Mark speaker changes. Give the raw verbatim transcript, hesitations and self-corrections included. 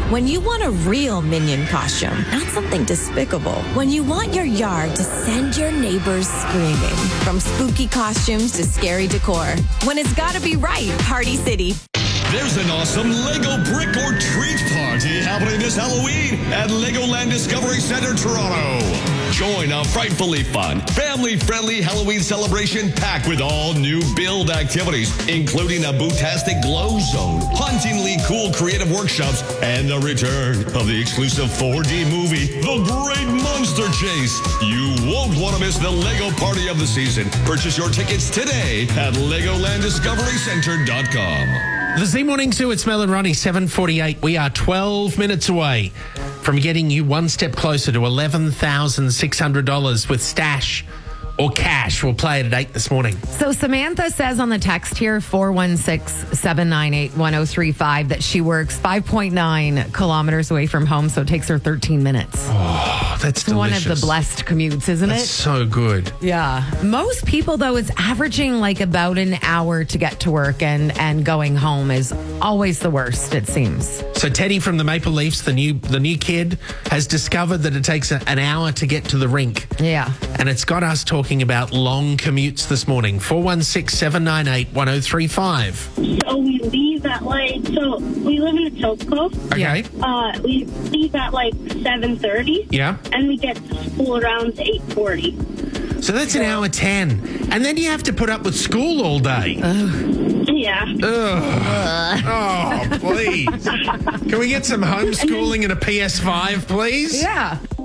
Speaker 1: When you want a real Minion costume, not something despicable. When you want your yard to send your neighbors screaming. From spooky costumes to scary decor. When it's gotta be right, Party City.
Speaker 2: There's an awesome Lego Brick or Treat Party happening this Halloween at Legoland Discovery Center, Toronto. Join a frightfully fun, family-friendly Halloween celebration packed with all new build activities, including a bootastic glow zone, hauntingly cool creative workshops, and the return of the exclusive four D movie, The Great Monster Chase. You won't want to miss the Lego party of the season. Purchase your tickets today at Legoland Discovery Center dot com.
Speaker 3: The Z Morning Zoo, it's Mel and Ronnie, seven forty-eight. We are twelve minutes away from getting you one step closer to eleven thousand six hundred dollars with Stash or Cash. We'll play it at eight this morning.
Speaker 4: So Samantha says on the text here, four one six, seven nine eight, one oh three five, that she works five point nine kilometers away from home, so it takes her thirteen minutes.
Speaker 3: Oh, that's delicious.
Speaker 4: One of the blessed commutes, isn't
Speaker 3: That's
Speaker 4: it?
Speaker 3: so good.
Speaker 4: Yeah. Most people, though, it's averaging like about an hour to get to work, and, and going home is always the worst, it seems.
Speaker 3: So Teddy from the Maple Leafs, the new the new kid, has discovered that it takes a, an hour to get to the rink.
Speaker 4: Yeah.
Speaker 3: And it's got us talking about long commutes this morning. four one six, seven nine eight, one oh three five.
Speaker 5: So we leave at like, so we live in Etobicoke.
Speaker 3: Okay.
Speaker 5: Uh, we leave at like seven thirty.
Speaker 3: Yeah.
Speaker 5: And we get to school around eight forty.
Speaker 3: So that's an hour ten. And then you have to put up with school all day.
Speaker 5: Yeah.
Speaker 3: Ugh. Oh, please. Can we get some homeschooling and a P S five, please?
Speaker 4: Yeah.